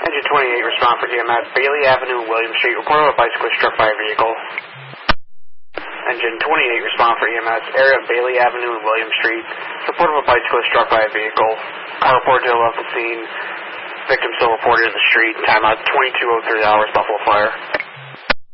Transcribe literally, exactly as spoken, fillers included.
Engine twenty-eight, respond for E M S, Bailey Avenue, William Street. Report of a bicyclist struck by a vehicle. Engine twenty-eight, respond for E M S, area of Bailey Avenue and William Street. Report of a bicyclist struck by a vehicle. Car reported to left the scene. Victim still reported in the street. Timeout twenty-two oh three hours, Buffalo Fire.